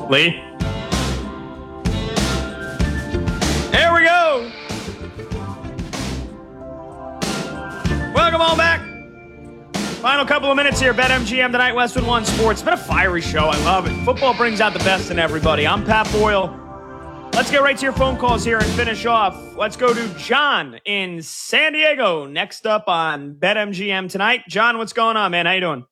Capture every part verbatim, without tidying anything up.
Lee? There we go. Welcome all back. Final couple of minutes here. BetMGM tonight, Westwood One Sports. It's been a fiery show. I love it. Football brings out the best in everybody. I'm Pat Boyle. Let's get right to your phone calls here and finish off. Let's go to John in San Diego. Next up on BetMGM tonight. John, what's going on, man? How you doing?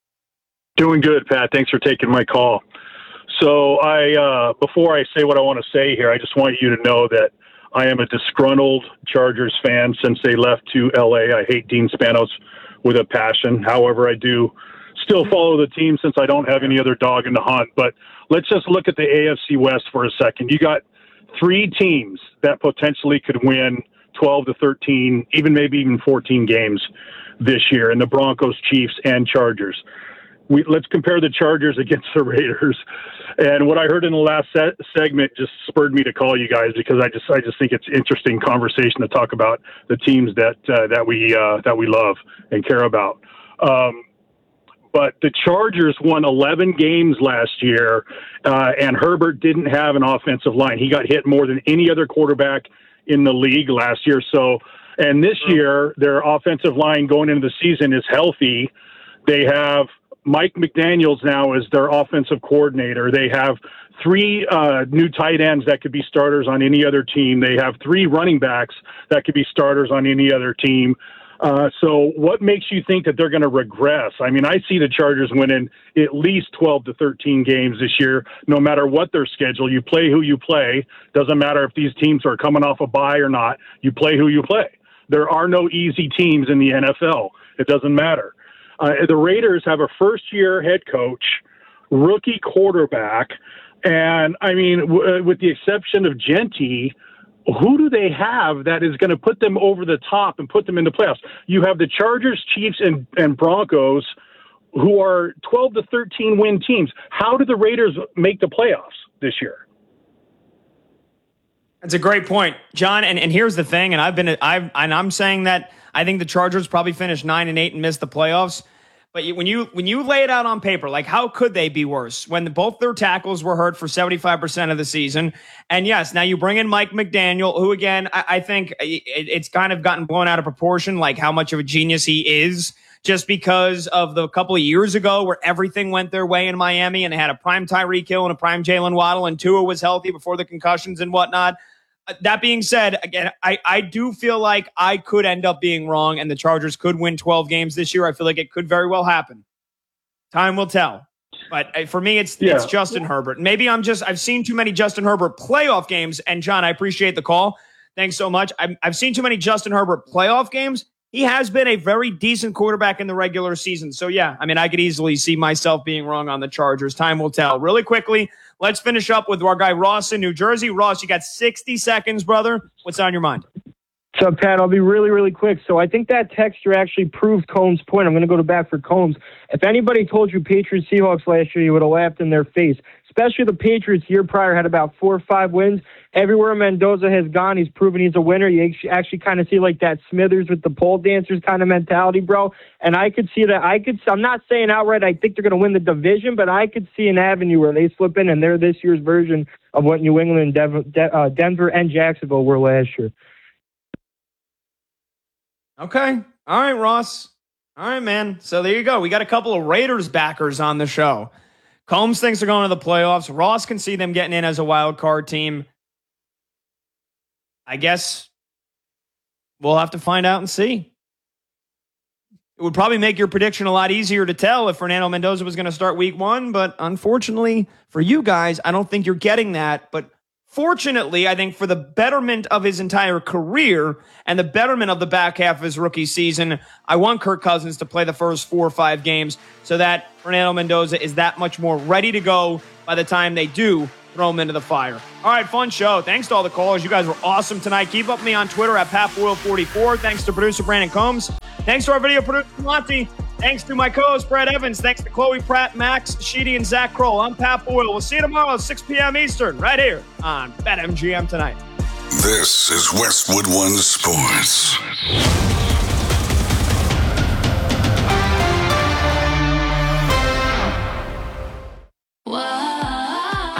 Doing good, Pat. Thanks for taking my call. So I, uh, before I say what I want to say here, I just want you to know that I am a disgruntled Chargers fan since they left to L A. I hate Dean Spanos with a passion. However, I do still follow the team since I don't have any other dog in the hunt. But let's just look at the A F C West for a second. You got three teams that potentially could win twelve to thirteen, even maybe even fourteen games this year, and the Broncos, Chiefs, and Chargers. We, let's compare the Chargers against the Raiders. And what I heard in the last set, segment just spurred me to call you guys because I just I just think it's interesting conversation to talk about the teams that uh, that we uh, that we love and care about. Um, but the Chargers won eleven games last year, uh, and Herbert didn't have an offensive line. He got hit more than any other quarterback in the league last year. So, and this year their offensive line going into the season is healthy. They have Mike McDaniels now is their offensive coordinator. They have three uh, new tight ends that could be starters on any other team. They have three running backs that could be starters on any other team. Uh, so what makes you think that they're going to regress? I mean, I see the Chargers winning at least twelve to thirteen games this year, no matter what their schedule. You play who you play. Doesn't matter if these teams are coming off a bye or not. You play who you play. There are no easy teams in the N F L. It doesn't matter. Uh, the Raiders have a first-year head coach, rookie quarterback, and, I mean, w- with the exception of Genty, who do they have that is going to put them over the top and put them in the playoffs? You have the Chargers, Chiefs, and, and Broncos, who are twelve to thirteen win teams. How do the Raiders make the playoffs this year? That's a great point, John. And, and here's the thing, and I've been, I've, and I'm saying that I think the Chargers probably finished nine and eight and missed the playoffs. But you, when you when you lay it out on paper, like how could they be worse when the, both their tackles were hurt for seventy-five percent of the season? And yes, now you bring in Mike McDaniel, who again I, I think it, it's kind of gotten blown out of proportion, like how much of a genius he is, just because of the couple of years ago where everything went their way in Miami and they had a prime Tyreek Hill and a prime Jalen Waddle and Tua was healthy before the concussions and whatnot. That being said, again, I, I do feel like I could end up being wrong and the Chargers could win twelve games this year. I feel like it could very well happen. Time will tell. But for me, it's yeah. it's Justin Herbert. Maybe I'm just, I've seen too many Justin Herbert playoff games. And John, I appreciate the call. Thanks so much. I've, I've seen too many Justin Herbert playoff games. He has been a very decent quarterback in the regular season. So yeah, I mean, I could easily see myself being wrong on the Chargers. Time will tell. Really quickly, let's finish up with our guy Ross in New Jersey. Ross, you got sixty seconds, brother. What's on your mind? So, Pat, I'll be really, really quick. So I think that texture actually proved Combs' point. I'm going to go to bat for Combs. If anybody told you Patriots Seahawks last year, you would have laughed in their face. Especially the Patriots year prior had about four or five wins. Everywhere Mendoza has gone, he's proven he's a winner. You actually kind of see like that Smithers with the pole dancers kind of mentality, bro. And I could see that. I could. I'm not saying outright I think they're going to win the division, but I could see an avenue where they slip in and they're this year's version of what New England, Dev- De- uh, Denver, and Jacksonville were last year. Okay. All right, Ross. All right, man. So there you go. We got a couple of Raiders backers on the show. Combs thinks they're going to the playoffs. Ross can see them getting in as a wild card team. I guess we'll have to find out and see. It would probably make your prediction a lot easier to tell if Fernando Mendoza was going to start week one, but unfortunately for you guys, I don't think you're getting that. But fortunately, I think for the betterment of his entire career and the betterment of the back half of his rookie season, I want Kirk Cousins to play the first four or five games so that Fernando Mendoza is that much more ready to go by the time they do throw him into the fire. All right, fun show. Thanks to all the callers. You guys were awesome tonight. Keep up with me on Twitter at Pat Boyle forty-four. Thanks to producer Brandon Combs. Thanks to our video producer Monty. Thanks to my co-host Brad Evans. Thanks to Chloe Pratt, Max Sheedy, and Zach Kroll. I'm Pat Boyle. We'll see you tomorrow at six p.m. Eastern right here on BetMGM Tonight. This is Westwood One Sports.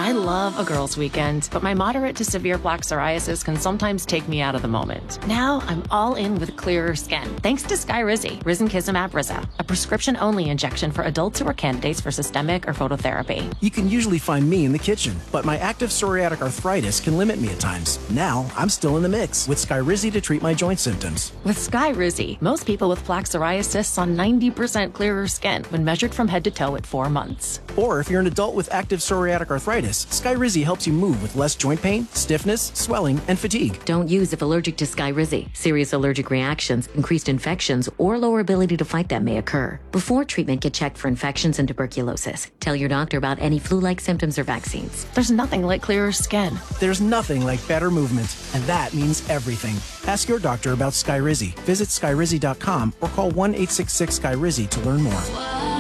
I love a girl's weekend, but my moderate to severe plaque psoriasis can sometimes take me out of the moment. Now I'm all in with clearer skin, thanks to Skyrizi, risankizumab Riza, a prescription-only injection for adults who are candidates for systemic or phototherapy. You can usually find me in the kitchen, but my active psoriatic arthritis can limit me at times. Now I'm still in the mix with Skyrizi to treat my joint symptoms. With Skyrizi, most people with plaque psoriasis saw ninety percent clearer skin when measured from head to toe at four months. Or if you're an adult with active psoriatic arthritis, Skyrizi helps you move with less joint pain, stiffness, swelling, and fatigue. Don't use if allergic to Skyrizi. Serious allergic reactions, increased infections, or lower ability to fight them may occur. Before treatment, get checked for infections and tuberculosis. Tell your doctor about any flu-like symptoms or vaccines. There's nothing like clearer skin. There's nothing like better movement, and that means everything. Ask your doctor about Skyrizi. Visit Skyrizi dot com or call one eight six six Skyrizi to learn more.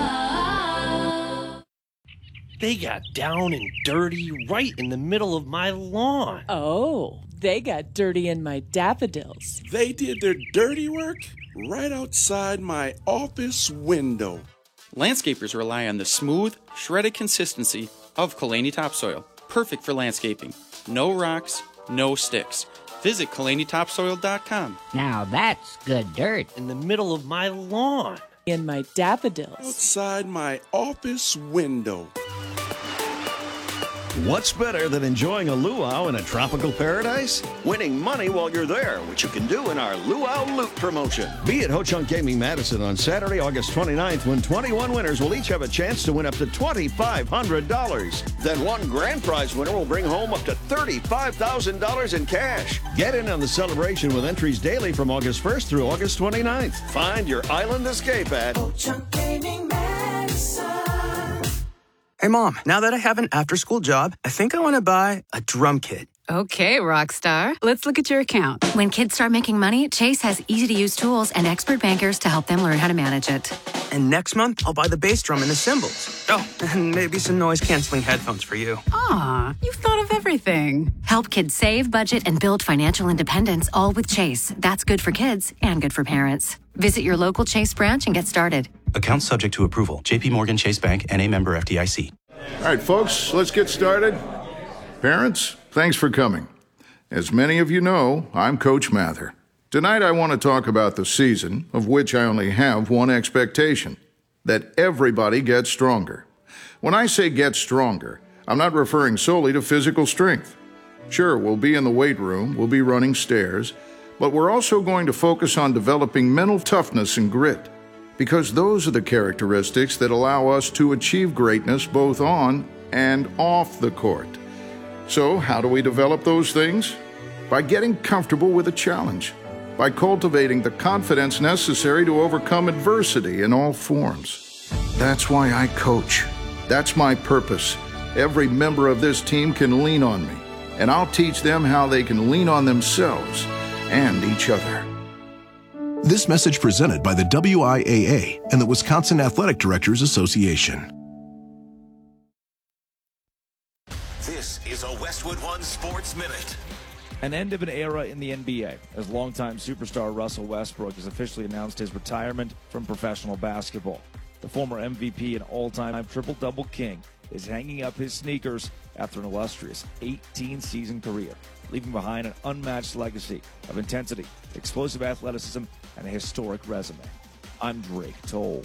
They got down and dirty right in the middle of my lawn. Oh, they got dirty in my daffodils. They did their dirty work right outside my office window. Landscapers rely on the smooth, shredded consistency of Kalani topsoil. Perfect for landscaping. No rocks, no sticks. Visit Kalani Topsoil dot com. Now that's good dirt. In the middle of my lawn. In my daffodils. Outside my office window. What's better than enjoying a luau in a tropical paradise? Winning money while you're there, which you can do in our Luau Loot promotion. Be at Ho Chunk Gaming Madison on Saturday, August twenty-ninth, when twenty-one winners will each have a chance to win up to twenty-five hundred dollars. Then one grand prize winner will bring home up to thirty-five thousand dollars in cash. Get in on the celebration with entries daily from August first through August twenty-ninth. Find your island escape at Ho Chunk Gaming Madison. Hey, Mom, now that I have an after-school job, I think I want to buy a drum kit. Okay, rock star. Let's look at your account. When kids start making money, Chase has easy-to-use tools and expert bankers to help them learn how to manage it. And next month, I'll buy the bass drum and the cymbals. Oh, and maybe some noise-canceling headphones for you. Aw, you've thought of everything. Help kids save, budget, and build financial independence, all with Chase. That's good for kids and good for parents. Visit your local Chase branch and get started. Account subject to approval. J P Morgan Chase Bank, N A member F D I C. All right, folks, let's get started. Parents, thanks for coming. As many of you know, I'm Coach Mather. Tonight I want to talk about the season, of which I only have one expectation, that everybody gets stronger. When I say get stronger, I'm not referring solely to physical strength. Sure, we'll be in the weight room, we'll be running stairs, but we're also going to focus on developing mental toughness and grit, because those are the characteristics that allow us to achieve greatness both on and off the court. So, how do we develop those things? By getting comfortable with a challenge, by cultivating the confidence necessary to overcome adversity in all forms. That's why I coach. That's my purpose. Every member of this team can lean on me, and I'll teach them how they can lean on themselves and each other. This message presented by the W I A A and the Wisconsin Athletic Directors Association. This is a Westwood One Sports Minute. An end of an era in the N B A, as longtime superstar Russell Westbrook has officially announced his retirement from professional basketball. The former M V P and all-time triple-double king is hanging up his sneakers after an illustrious eighteen-season career, leaving behind an unmatched legacy of intensity, explosive athleticism, and a historic resume. I'm Drake Toll.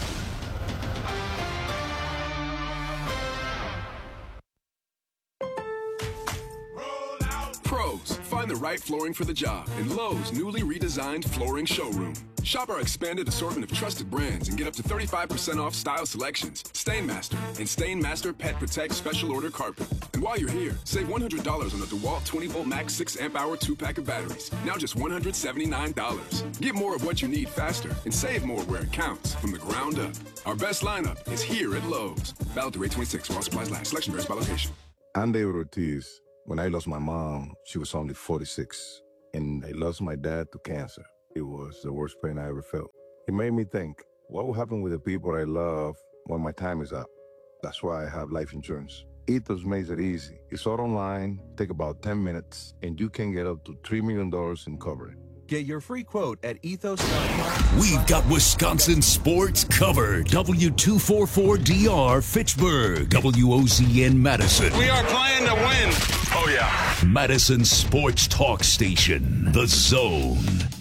Pros, find the right flooring for the job in Lowe's newly redesigned flooring showroom. Shop our expanded assortment of trusted brands and get up to thirty-five percent off style selections, Stainmaster, and Stainmaster Pet Protect Special Order Carpet. And while you're here, save one hundred dollars on the DeWalt twenty volt Max six amp hour two pack of batteries. Now just one hundred seventy-nine dollars. Get more of what you need faster and save more where it counts from the ground up. Our best lineup is here at Lowe's. Valid through eight twenty-six while supplies last. Selection varies by location. I'm David Ortiz. When I lost my mom, she was only forty-six, and I lost my dad to cancer. It was the worst pain I ever felt. It made me think, what will happen with the people I love when my time is up? That's why I have life insurance. Ethos makes it easy. It's all online, take about ten minutes, and you can get up to three million dollars in coverage. Get your free quote at ethos dot com. We've got Wisconsin sports covered. W two forty-four D R Fitchburg. W O Z N Madison. We are playing to win. Oh, yeah. Madison Sports Talk Station. The Zone.